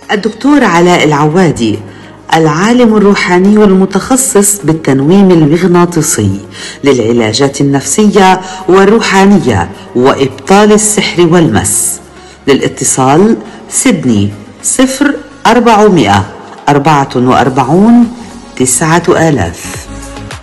الدكتور علاء العوادي، العالم الروحاني والمتخصص بالتنويم المغناطيسي للعلاجات النفسية والروحانية وإبطال السحر والمس. للاتصال سيدني 0400 44 9000.